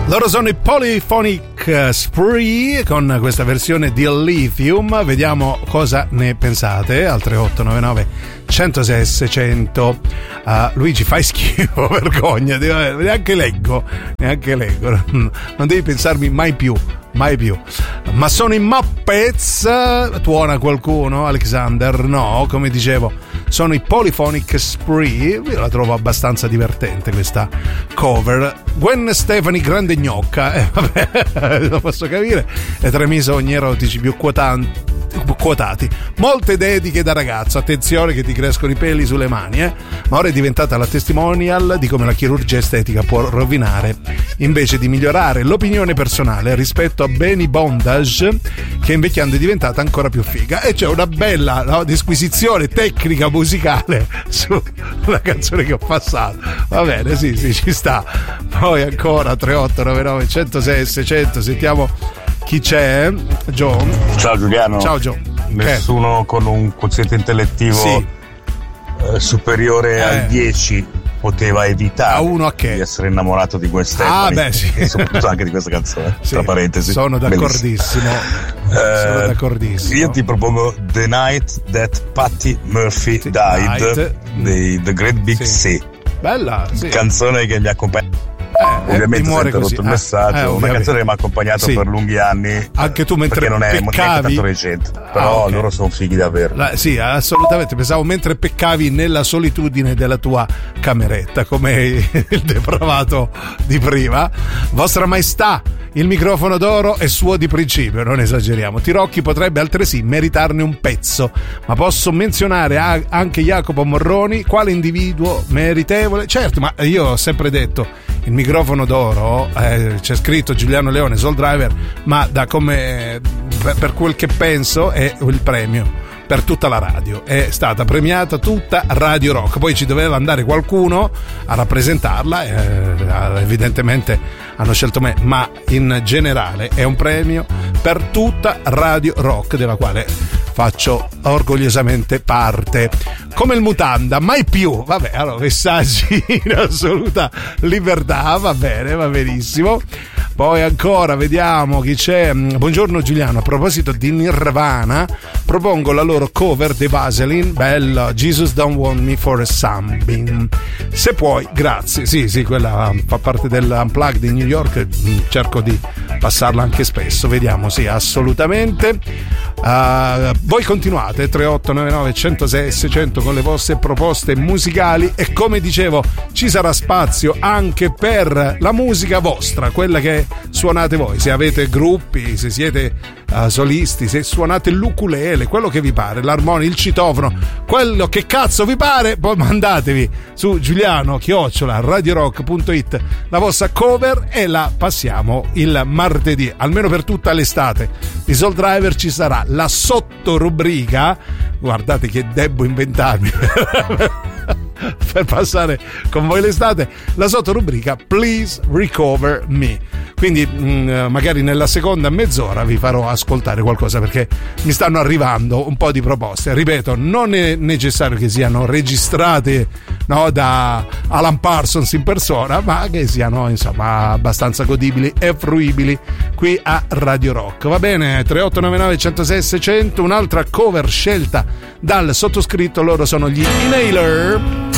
Loro sono i Polyphonic Spree con questa versione di Lithium. Vediamo cosa ne pensate al 3899 106 600. Luigi, fai schifo, vergogna, neanche leggo, non devi pensarmi mai più. Ma sono i Muppets, tuona qualcuno? Alexander? No, come dicevo, sono i Polyphonic Spree. Io la trovo abbastanza divertente questa cover. Gwen Stefani, grande gnocca, vabbè, lo posso capire. E Treviso ogni erotici più quotati, molte dediche da ragazzo. Attenzione che ti crescono i peli sulle mani, ma ora è diventata la testimonial di come la chirurgia estetica può rovinare invece di migliorare l'opinione personale rispetto a Benny Bondage, che invecchiando è diventata ancora più figa. E c'è una bella disquisizione tecnica musicale sulla canzone che ho passato. Va bene, sì, ci sta. Poi ancora 3899 106 600, sentiamo chi c'è. John. Ciao Giuliano. Ciao John. Nessuno con un quoziente intellettivo superiore al 10 poteva evitare di essere innamorato di Gwen Stefani. E soprattutto anche di questa canzone, tra parentesi. Sono d'accordissimo. Io ti propongo The Night That Patty Murphy Died dei The Great Big Sea. Bella, canzone che mi accompagna. Ovviamente ho interrotto il messaggio, una canzone che mi ha accompagnato per lunghi anni, anche tu, mentre perché non è tanto recente, però loro sono fighi davvero. Sì, assolutamente. Pensavo mentre peccavi nella solitudine della tua cameretta, come il depravato di prima. Vostra Maestà, il microfono d'oro è suo di principio, non esageriamo. Tirocchi potrebbe altresì meritarne un pezzo, ma posso menzionare anche Jacopo Morroni, quale individuo meritevole. Certo, ma io ho sempre detto il microfono d'oro, c'è scritto Giuliano Leone, Soul Driver, ma da come per quel che penso è il premio per tutta la radio, è stata premiata tutta Radio Rock. Poi ci doveva andare qualcuno a rappresentarla, evidentemente hanno scelto me, ma in generale è un premio per tutta Radio Rock, della quale faccio orgogliosamente parte. Come il Mutanda, mai più. Vabbè, allora messaggi in assoluta libertà, va bene, va benissimo. Poi ancora vediamo chi c'è. Buongiorno Giuliano, a proposito di Nirvana propongo la loro cover di Vaseline, bella, Jesus Don't Want Me for a Sunbeam, se puoi, grazie. Sì, quella fa parte dell'Unplugged di New York, cerco di passarla anche spesso, vediamo, sì, assolutamente. Voi continuate 3899 106 600 con le vostre proposte musicali, e come dicevo ci sarà spazio anche per la musica vostra, quella che suonate voi, se avete gruppi, se siete solisti, se suonate l'ukulele, quello che vi pare, l'armonia, il citofono, quello che cazzo vi pare, poi mandatevi su giuliano@radiorock.it la vostra cover e la passiamo il martedì, almeno per tutta l'estate. Di Soul Driver ci sarà la sottorubrica, guardate che devo inventarmi per passare con voi l'estate, la sottorubrica Please Recover Me. Quindi magari nella seconda mezz'ora vi farò ascoltare qualcosa, perché mi stanno arrivando un po' di proposte. Ripeto, non è necessario che siano registrate da Alan Parsons in persona, ma che siano insomma abbastanza godibili e fruibili qui a Radio Rock. Va bene, 3899 106 600, un'altra cover scelta dal sottoscritto, loro sono gli Inhaler.